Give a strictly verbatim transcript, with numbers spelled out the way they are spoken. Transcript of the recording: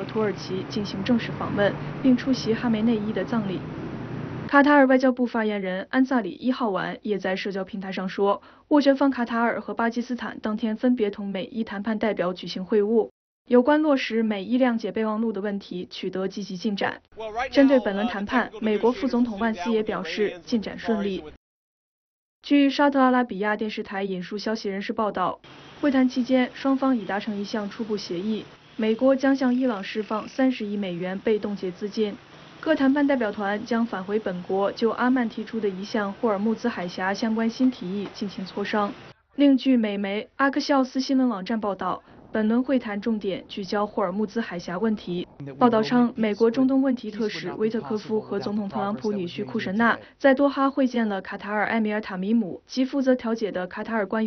土耳其进行正式访问，并出席哈梅内伊的葬礼。卡塔尔外交部发言人安萨里一号晚也在社交平台上说，斡旋方卡塔尔和巴基斯坦当天分别同美伊谈判代表举行会晤，有关落实美伊谅解备忘录的问题取得积极进展。针对本轮谈判，美国副总统万斯也表示进展顺利。据沙特阿拉比亚电视台引述消息人士报道，会谈期间双方已达成一项初步协议，美国将向伊朗释放三十亿美元被冻结资金。各谈判代表团将返回本国，就阿曼提出的一项霍尔木兹海峡相关新提议进行磋商。另据美媒阿克肖斯新闻网站报道，本轮会谈重点聚焦霍尔木兹海峡问题。报道称，美国中东问题特使威特科夫和总统特朗普女婿库什纳在多哈会见了卡塔尔埃米尔塔米姆及负责调解的卡塔尔官员。